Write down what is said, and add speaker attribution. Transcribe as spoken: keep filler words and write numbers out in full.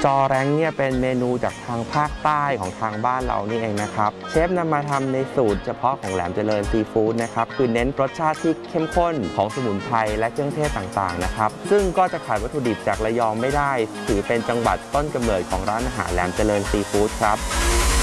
Speaker 1: จอแร้งเนี่ยเป็นเมนูจากทางภาคใต้ของทางบ้านเรานี่เองนะครับเชฟนำมาทำในสูตรเฉพาะของแหลมเจริญซีฟู้ดนะครับคือเน้นรสชาติที่เข้มข้นของสมุนไพรและเครื่องเทศต่างๆนะครับซึ่งก็จะขาดวัตถุดิบจากระยองไม่ได้ถือเป็นจังหวัดต้นกำเนิดของร้านอาหารแหลมเจริญซีฟู้ดครับ